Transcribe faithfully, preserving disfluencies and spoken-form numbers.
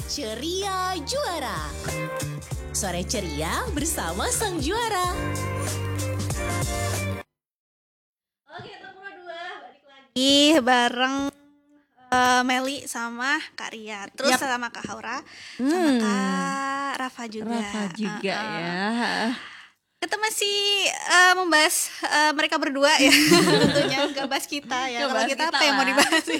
Ceria Juara. Sore ceria bersama sang juara. Oke, Tempura dua balik lagi bareng uh, Meli sama Kak Ria. Terus Yap. sama Kak Haura, Hmm. sama Kak Rafa juga. Rafa juga Uh-uh. ya. Kita masih uh, membahas uh, mereka berdua ya. Tentunya gak bahas kita ya. Gak Kalau bahas kita kita apa yang mau lah. dibahas?